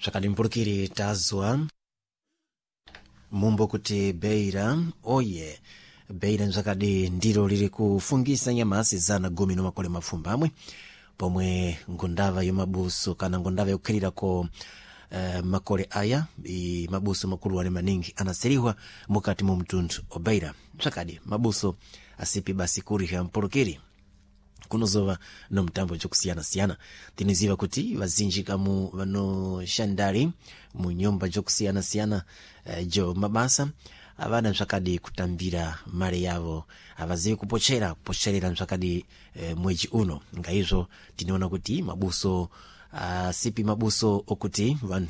Zvakadi mpulukiri tazwa mumbo kuti Beira oye Beira nzakadi ndilo lili kufungisa nyamasi zana gumi no makole mafumbamwe pomwe ngondava yomabuso kana ngondava yokhilirako makole aya mabuso makulu wale maningi anaseriwa mukati mu mtundu obeira nzakadi mabuso asipi basi kuriha mpulukiri kunozova no mtambo jokusiyana-siyana tiniziva kuti vazinjika mu vano shandari mu nyumba jokusiyana-siyana jo mabasa avana nzvakadi kutambira mare yavo avazivi kupocherera nzvakadi mweji uno ngaizvo tiniona kuti mabuso sipi mabuso okuti vantu